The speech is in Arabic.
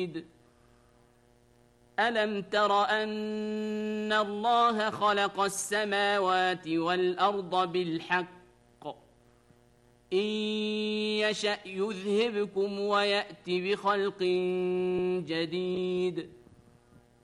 ألم تر أن الله خلق السماوات والأرض بالحق إن يشأ يذهبكم ويأت بخلق جديد